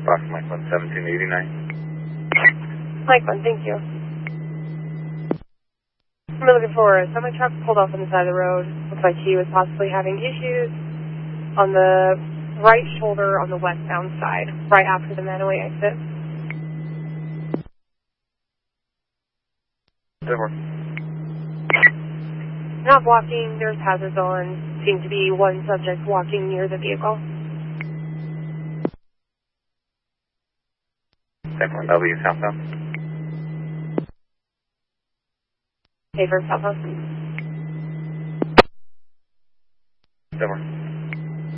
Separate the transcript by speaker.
Speaker 1: Fox Mike 1 1789.
Speaker 2: Mike 1, thank you. We're looking for a semi-truck pulled off on the side of the road. Looks like he was possibly having issues on the right shoulder on the westbound side, right after the Manaway exit. Not walking, there's hazards on. Seems to be one subject walking near the vehicle.
Speaker 1: 10-1W southbound.
Speaker 2: Favor southbound.
Speaker 1: 10-1.